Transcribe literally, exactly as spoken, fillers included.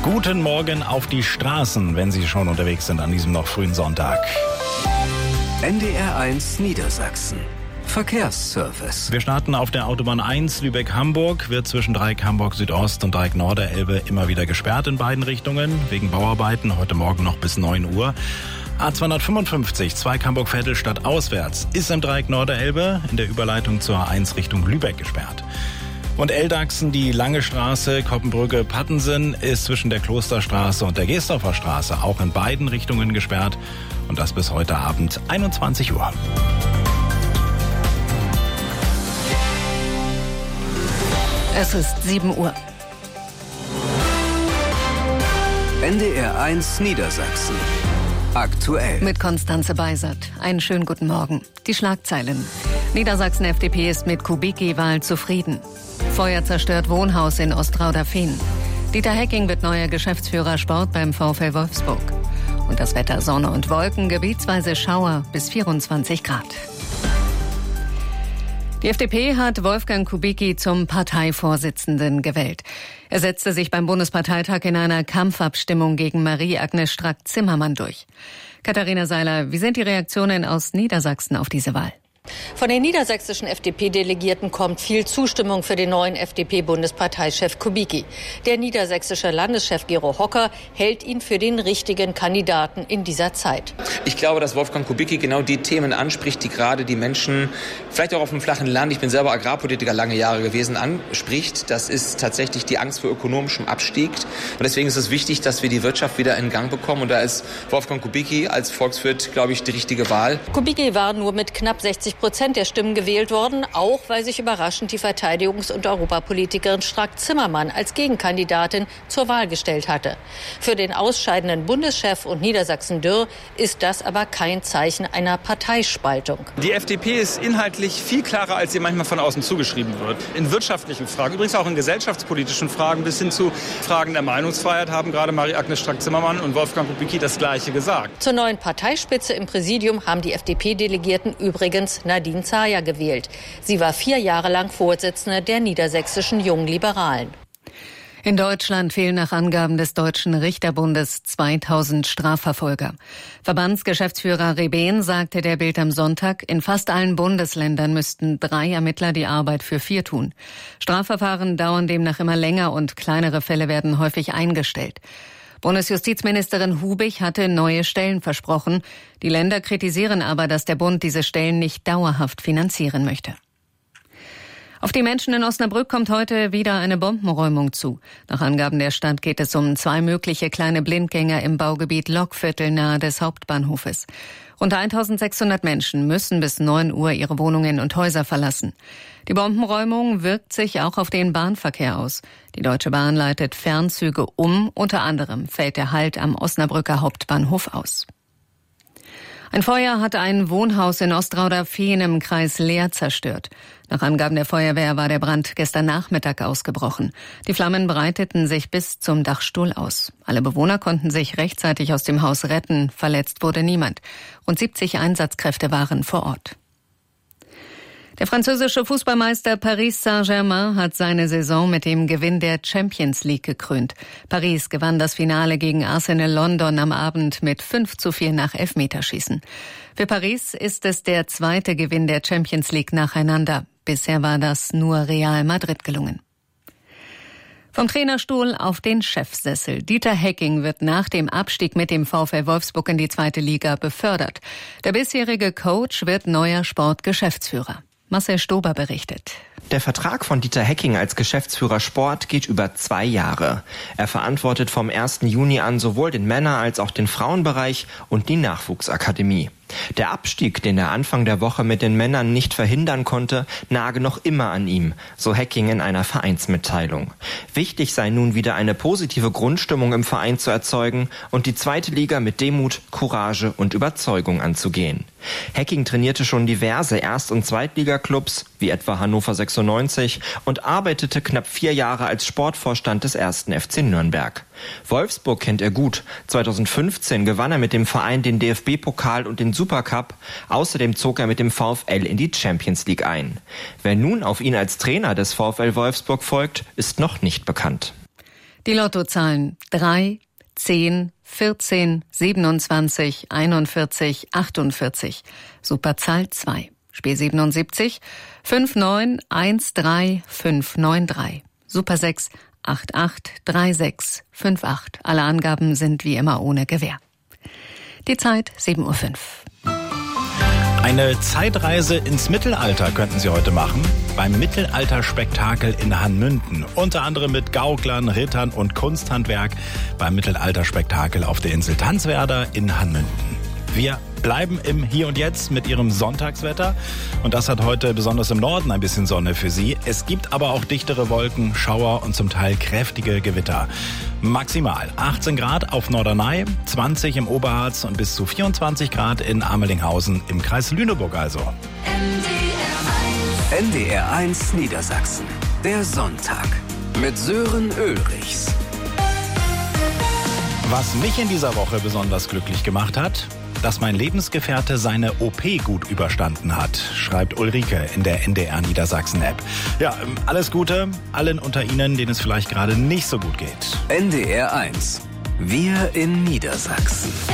Guten Morgen auf die Straßen, wenn Sie schon unterwegs sind an diesem noch frühen Sonntag. N D R eins Niedersachsen. Verkehrsservice. Wir starten auf der Autobahn eins Lübeck-Hamburg. Wird zwischen Dreieck Hamburg Südost und Dreieck Norderelbe immer wieder gesperrt in beiden Richtungen. Wegen Bauarbeiten heute Morgen noch bis neun Uhr. A zweihundertfünfundfünfzig, Zweig Hamburg-Vettelstadt auswärts, ist im Dreieck Norderelbe in der Überleitung zur A eins Richtung Lübeck gesperrt. Und Eldachsen, die Lange Straße, Koppenbrücke-Pattensen, ist zwischen der Klosterstraße und der Geesdorfer Straße auch in beiden Richtungen gesperrt. Und das bis heute Abend einundzwanzig Uhr. Es ist sieben Uhr. N D R eins Niedersachsen. Aktuell. Mit Konstanze Beisert. Einen schönen guten Morgen. Die Schlagzeilen. Niedersachsen-F D P ist mit Kubicki-Wahl zufrieden. Feuer zerstört Wohnhaus in Ostrauder-Fehn. Dieter Hecking wird neuer Geschäftsführer Sport beim VfL Wolfsburg. Und das Wetter: Sonne und Wolken, gebietsweise Schauer bis vierundzwanzig Grad. Die F D P hat Wolfgang Kubicki zum Parteivorsitzenden gewählt. Er setzte sich beim Bundesparteitag in einer Kampfabstimmung gegen Marie-Agnes Strack-Zimmermann durch. Katharina Seiler, wie sind die Reaktionen aus Niedersachsen auf diese Wahl? Von den niedersächsischen F D P-Delegierten kommt viel Zustimmung für den neuen F D P-Bundesparteichef Kubicki. Der niedersächsische Landeschef Gero Hocker hält ihn für den richtigen Kandidaten in dieser Zeit. Ich glaube, dass Wolfgang Kubicki genau die Themen anspricht, die gerade die Menschen, vielleicht auch auf dem flachen Land, ich bin selber Agrarpolitiker lange Jahre gewesen, anspricht. Das ist tatsächlich die Angst vor ökonomischem Abstieg. Und deswegen ist es wichtig, dass wir die Wirtschaft wieder in Gang bekommen. Und da ist Wolfgang Kubicki als Volkswirt, glaube ich, die richtige Wahl. Kubicki war nur mit knapp sechzig Prozent der Stimmen gewählt worden, auch weil sich überraschend die Verteidigungs- und Europapolitikerin Strack-Zimmermann als Gegenkandidatin zur Wahl gestellt hatte. Für den ausscheidenden Bundeschef und Niedersachsen-Dürr ist das aber kein Zeichen einer Parteispaltung. Die F D P ist inhaltlich viel klarer, als ihr manchmal von außen zugeschrieben wird. In wirtschaftlichen Fragen, übrigens auch in gesellschaftspolitischen Fragen bis hin zu Fragen der Meinungsfreiheit haben gerade Marie-Agnes Strack-Zimmermann und Wolfgang Kubicki das Gleiche gesagt. Zur neuen Parteispitze im Präsidium haben die F D P-Delegierten übrigens Nadine Zaja gewählt. Sie war vier Jahre lang Vorsitzende der niedersächsischen Jungen Liberalen. In Deutschland fehlen nach Angaben des Deutschen Richterbundes zweitausend Strafverfolger. Verbandsgeschäftsführer Rebehn sagte der Bild am Sonntag, in fast allen Bundesländern müssten drei Ermittler die Arbeit für vier tun. Strafverfahren dauern demnach immer länger und kleinere Fälle werden häufig eingestellt. Bundesjustizministerin Hubich hatte neue Stellen versprochen. Die Länder kritisieren aber, dass der Bund diese Stellen nicht dauerhaft finanzieren möchte. Auf die Menschen in Osnabrück kommt heute wieder eine Bombenräumung zu. Nach Angaben der Stadt geht es um zwei mögliche kleine Blindgänger im Baugebiet Lokviertel nahe des Hauptbahnhofes. Rund eintausendsechshundert Menschen müssen bis neun Uhr ihre Wohnungen und Häuser verlassen. Die Bombenräumung wirkt sich auch auf den Bahnverkehr aus. Die Deutsche Bahn leitet Fernzüge um. Unter anderem fällt der Halt am Osnabrücker Hauptbahnhof aus. Ein Feuer hat ein Wohnhaus in Ostrauder-Fehn im Kreis Leer zerstört. Nach Angaben der Feuerwehr war der Brand gestern Nachmittag ausgebrochen. Die Flammen breiteten sich bis zum Dachstuhl aus. Alle Bewohner konnten sich rechtzeitig aus dem Haus retten. Verletzt wurde niemand. Rund siebzig Einsatzkräfte waren vor Ort. Der französische Fußballmeister Paris Saint-Germain hat seine Saison mit dem Gewinn der Champions League gekrönt. Paris gewann das Finale gegen Arsenal London am Abend mit fünf zu vier nach Elfmeterschießen. Für Paris ist es der zweite Gewinn der Champions League nacheinander. Bisher war das nur Real Madrid gelungen. Vom Trainerstuhl auf den Chefsessel. Dieter Hecking wird nach dem Abstieg mit dem VfL Wolfsburg in die zweite Liga befördert. Der bisherige Coach wird neuer Sportgeschäftsführer. Marcel Stober berichtet. Der Vertrag von Dieter Hecking als Geschäftsführer Sport geht über zwei Jahre. Er verantwortet vom ersten Juni an sowohl den Männer- als auch den Frauenbereich und die Nachwuchsakademie. Der Abstieg, den er Anfang der Woche mit den Männern nicht verhindern konnte, nage noch immer an ihm, so Hecking in einer Vereinsmitteilung. Wichtig sei nun wieder eine positive Grundstimmung im Verein zu erzeugen und die zweite Liga mit Demut, Courage und Überzeugung anzugehen. Hecking trainierte schon diverse Erst- und Zweitligaklubs, wie etwa Hannover sechsundneunzig, und arbeitete knapp vier Jahre als Sportvorstand des ersten F C Nürnberg. Wolfsburg kennt er gut. zweitausendfünfzehn gewann er mit dem Verein den D F B-Pokal und den Supercup. Außerdem zog er mit dem VfL in die Champions League ein. Wer nun auf ihn als Trainer des VfL Wolfsburg folgt, ist noch nicht bekannt. Die Lottozahlen drei, zehn, vierzehn, siebenundzwanzig, einundvierzig, achtundvierzig. Superzahl zwei. Spiel siebenundsiebzig, fünf neun eins drei fünf neun drei. Super sechs, acht acht drei sechs fünf acht. Alle Angaben sind wie immer ohne Gewähr. Die Zeit sieben Uhr fünf. Eine Zeitreise ins Mittelalter könnten Sie heute machen. Beim Mittelalterspektakel in Hanmünden. Unter anderem mit Gauklern, Rittern und Kunsthandwerk beim Mittelalterspektakel auf der Insel Tanzwerder in Hanmünden. Wir bleiben im Hier und Jetzt mit Ihrem Sonntagswetter. Und das hat heute besonders im Norden ein bisschen Sonne für Sie. Es gibt aber auch dichtere Wolken, Schauer und zum Teil kräftige Gewitter. Maximal achtzehn Grad auf Norderney, zwanzig im Oberharz und bis zu vierundzwanzig Grad in Amelinghausen im Kreis Lüneburg also. N D R eins Niedersachsen. Der Sonntag mit Sören Ulrichs. Was mich in dieser Woche besonders glücklich gemacht hat, dass mein Lebensgefährte seine O P gut überstanden hat, schreibt Ulrike in der N D R Niedersachsen-App. Ja, alles Gute allen unter Ihnen, denen es vielleicht gerade nicht so gut geht. N D R eins. Wir in Niedersachsen.